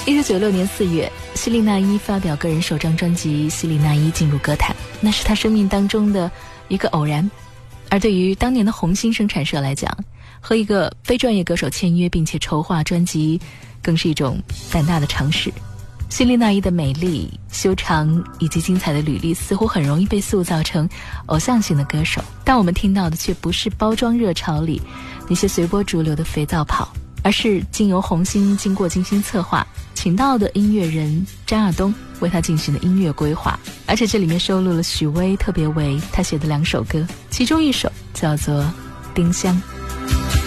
1996年4月，希利娜依发表个人首张专辑《希利娜依》进入歌坛，那是她生命当中的一个偶然。而对于当年的红星生产社来讲，和一个非专业歌手签约并且筹划专辑，更是一种胆大的尝试。希利娜依的美丽、修长以及精彩的履历，似乎很容易被塑造成偶像型的歌手，但我们听到的却不是包装热潮里那些随波逐流的肥皂泡，而是经由红星经过精心策划请到的音乐人张亚东为他进行的音乐规划。而且这里面收录了许巍特别为他写的2首歌，其中一首叫做《丁香》。